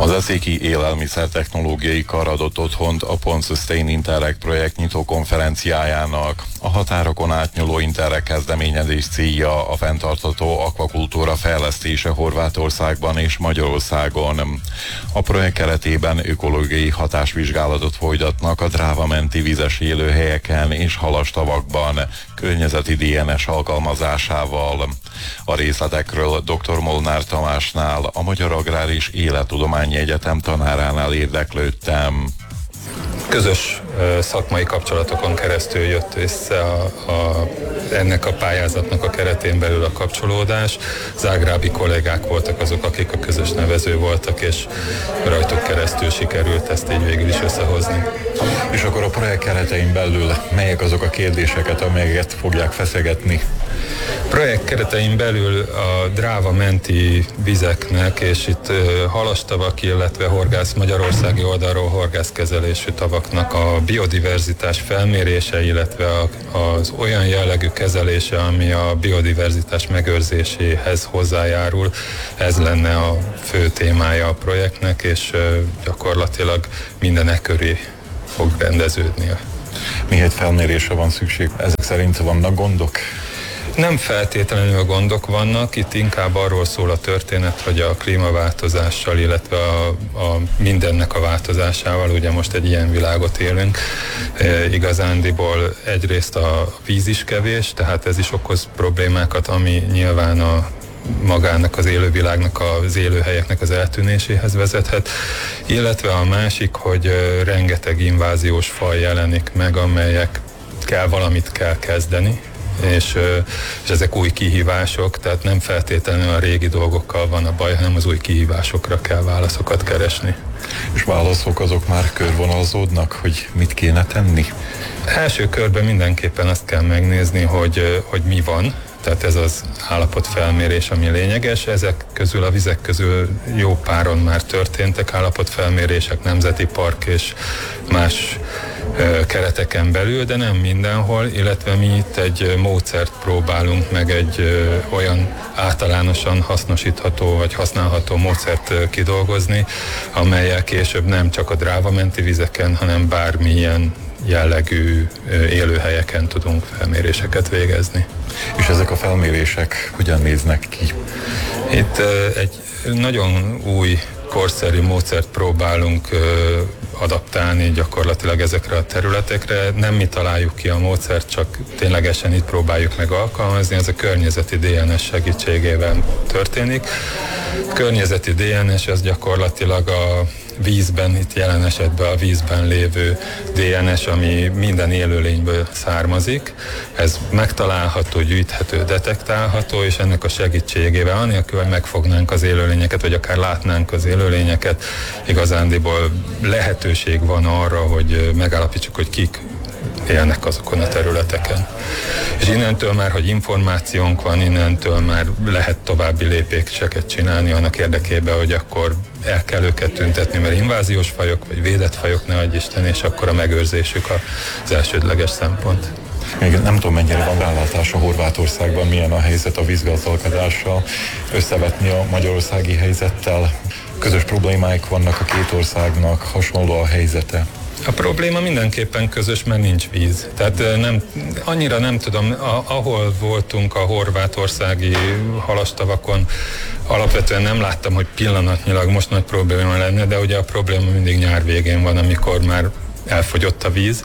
Az Eszéki Élelmiszer-technológiai Kar adott otthont a Pont Sustain Interreg projekt nyitó konferenciájának. A határokon átnyúló Interreg kezdeményezés célja a fenntartható akvakultúra fejlesztése Horvátországban és Magyarországon. A projekt keretében ökológiai hatásvizsgálatot folytatnak a Dráva menti vizes élőhelyeken és halastavakban környezeti DNS alkalmazásával. A részletekről dr. Molnár Tamásnál, a Magyar Agrár és Élettudományi Egyetem tanáránál érdeklődtem. Közös szakmai kapcsolatokon keresztül jött össze ennek a pályázatnak a keretén belül a kapcsolódás. Zágrábi kollégák voltak azok, akik a közös nevező voltak, és rajtuk keresztül sikerült ezt így végül is összehozni. És akkor a projekt keretein belül melyek azok a kérdéseket, amelyeket fogják feszegetni? Projekt keretein belül a Dráva menti vizeknek, és itt halastavak, illetve magyarországi oldalról horgászkezelésű tavaknak a biodiverzitás felmérése, illetve az olyan jellegű kezelése, ami a biodiverzitás megőrzéséhez hozzájárul. Ez lenne a fő témája a projektnek, és gyakorlatilag minden köré fog rendeződni. Miért felmérésre van szükség? Ezek szerint vannak gondok? Nem feltétlenül gondok vannak, itt inkább arról szól a történet, hogy a klímaváltozással, illetve a mindennek a változásával, ugye most egy ilyen világot élünk, igazándiból egyrészt a víz is kevés, tehát ez is okoz problémákat, ami nyilván magának az élővilágnak, az élőhelyeknek az eltűnéséhez vezethet, illetve a másik, hogy rengeteg inváziós faj jelenik meg, amelyekkel valamit kell kezdeni, és ezek új kihívások, tehát nem feltétlenül a régi dolgokkal van a baj, hanem az új kihívásokra kell válaszokat keresni. És válaszok azok már körvonalazódnak, hogy mit kéne tenni? Első körben mindenképpen azt kell megnézni, hogy mi van, tehát ez az állapotfelmérés, ami lényeges. Ezek közül, a vizek közül jó páron már történtek állapotfelmérések, nemzeti park és más kereteken belül, de nem mindenhol, illetve mi itt egy módszert próbálunk meg, egy olyan általánosan hasznosítható vagy használható módszert kidolgozni, amellyel később nem csak a Dráva menti vizeken, hanem bármilyen jellegű élőhelyeken tudunk felméréseket végezni. És ezek a felmérések hogyan néznek ki? Itt egy nagyon új, korszerű módszert próbálunk adaptálni gyakorlatilag ezekre a területekre. Nem mi találjuk ki a módszert, csak ténylegesen itt próbáljuk meg alkalmazni. Ez a környezeti DNS segítségével történik. A környezeti DNS az gyakorlatilag a vízben, itt jelen esetben a vízben lévő DNS, ami minden élőlényből származik. Ez megtalálható, gyűjthető, detektálható, és ennek a segítségével, anélkül, hogy megfognánk az élőlényeket, vagy akár látnánk az élőlényeket, igazándiból lehetőség van arra, hogy megállapítsuk, hogy kik élnek azokon a területeken. És innentől már, hogy információnk van, innentől már lehet további lépéseket csinálni annak érdekében, hogy akkor el kell őket tüntetni, mert inváziós fajok, vagy védett fajok, ne adj Isten, és akkor a megőrzésük az elsődleges szempont. Még nem tudom, mennyire van rálátás a Horvátországban, milyen a helyzet a vízgazdálkodással, összevetni a magyarországi helyzettel. Közös problémáik vannak a két országnak, hasonló a helyzete. A probléma mindenképpen közös, mert nincs víz. Tehát annyira nem tudom, ahol voltunk a horvátországi halastavakon, alapvetően nem láttam, hogy pillanatnyilag most nagy probléma lenne, de ugye a probléma mindig nyár végén van, amikor már elfogyott a víz,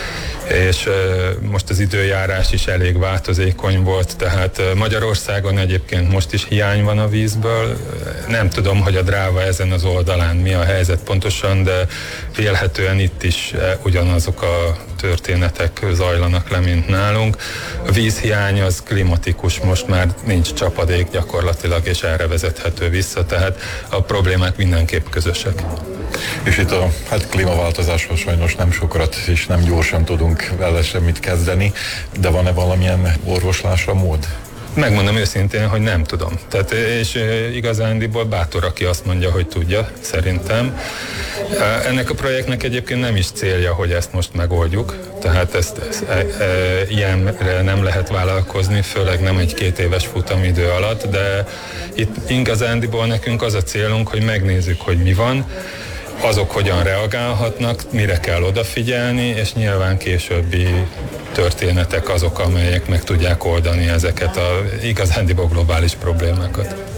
és most az időjárás is elég változékony volt, tehát Magyarországon egyébként most is hiány van a vízből. Nem tudom, hogy a Dráva ezen az oldalán mi a helyzet pontosan, de vélhetően itt is ugyanazok a történetek zajlanak le, mint nálunk. A vízhiány az klimatikus, most már nincs csapadék gyakorlatilag, és erre vezethető vissza, tehát a problémák mindenképp közösek. És itt a klímaváltozásról sajnos nem sokat és nem gyorsan tudunk vele semmit kezdeni, de van-e valamilyen orvoslásra mód? Megmondom őszintén, hogy nem tudom. Tehát, és igazándiból bátor, aki azt mondja, hogy tudja, szerintem. Ennek a projektnek egyébként nem is célja, hogy ezt most megoldjuk, tehát ilyenre nem lehet vállalkozni, főleg nem egy 2 éves futamidő alatt, de itt igazándiból nekünk az a célunk, hogy megnézzük, hogy mi van, azok hogyan reagálhatnak, mire kell odafigyelni, és nyilván későbbi történetek azok, amelyek meg tudják oldani ezeket a igazándiból globális problémákat.